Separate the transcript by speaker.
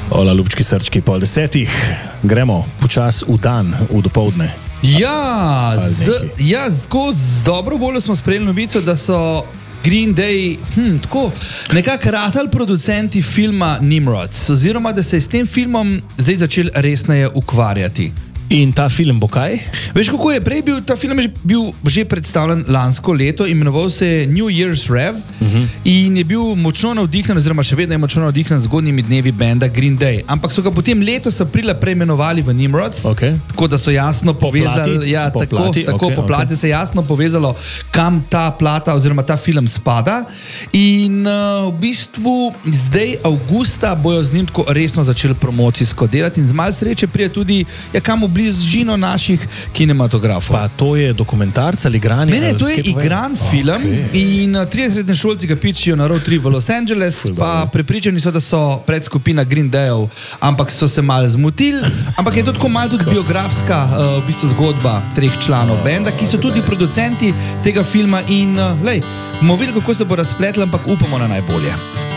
Speaker 1: Ola, ljubčki srčki, 9:30. Gremo počas v dan, v dopoldne.
Speaker 2: Ja, tako z dobro voljo smo sprejeli novico, da so Green Day tako nekako ratali producenti filma Nimrod, oziroma da se je s tem filmom zdaj začeli resneje ukvarjati.
Speaker 1: In ta film bo kaj?
Speaker 2: Veš, kako je prej bil, ta film je bil že predstavljen lansko leto, imenoval se je New Year's Rev in je bil močno navdihnen, oziroma še vedno je močno navdihnen z zgodnjimi dnevi benda Green Day. Ampak so ga potem letos aprila preimenovali v Nimrods, tako da so jasno povezali, po plati se je jasno povezalo, kam ta plata oziroma ta film spada. In v bistvu zdaj avgusta bojo z njim tako resno začeli promocijsko delati in z malo sreče prije tudi, kam v bližino naših kinematografov.
Speaker 1: Pa to je dokumentarc ali igranje?
Speaker 2: Ne, to je igran film in 30-letni šolci ga pičijo na Road Trip v Los Angeles, pa prepričani so, da so predskupina Green Dayov, ampak so se malo zmotili, ampak je to tako malo tudi biografska v bistvu zgodba 3 članov benda, ki so tudi producenti tega filma in bomo videli, kako se bo razpletlo, ampak upamo na najbolje.